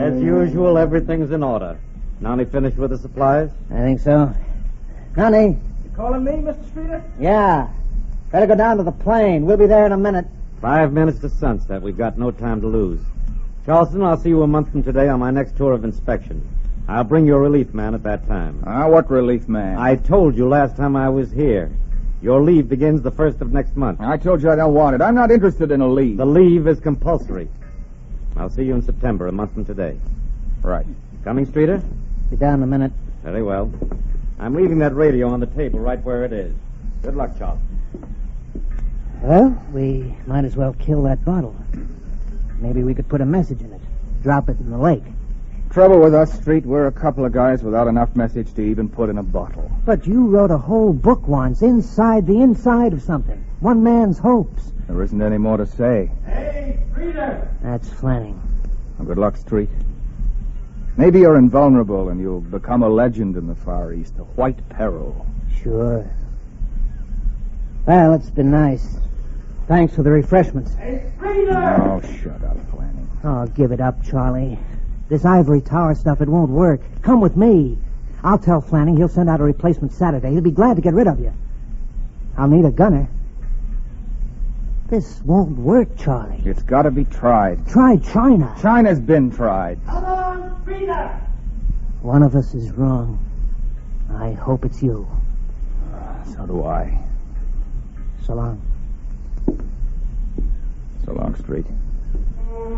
As usual, everything's in order. Nani finished with the supplies? I think so. Nani? You calling me, Mr. Streeter? Yeah. Better go down to the plane. We'll be there in a minute. 5 minutes to sunset. We've got no time to lose. Charleston, I'll see you a month from today on my next tour of inspection. I'll bring you a relief man at that time. What relief man? I told you last time I was here. Your leave begins the 1st of next month. I told you I don't want it. I'm not interested in a leave. The leave is compulsory. I'll see you in September, a month from today. Right. Coming, Streeter? Be down in a minute. Very well. I'm leaving that radio on the table right where it is. Good luck, Charleston. Well, we might as well kill that bottle. Maybe we could put a message in it. Drop it in the lake. Trouble with us, Street, we're a couple of guys without enough message to even put in a bottle. But you wrote a whole book once, inside the inside of something. One man's hopes. There isn't any more to say. Hey, Streeter! That's Flanning. Well, good luck, Street. Maybe you're invulnerable and you'll become a legend in the Far East, a white peril. Sure. Well, it's been nice. Thanks for the refreshments. Hey, Streeter! Oh, shut up, Flanning. Oh, give it up, Charlie. This ivory tower stuff, it won't work. Come with me. I'll tell Flanning he'll send out a replacement Saturday. He'll be glad to get rid of you. I'll need a gunner. This won't work, Charlie. It's got to be tried. Try China. China's been tried. Come on, Streeter! One of us is wrong. I hope it's you. So do I. So long. So long, Street.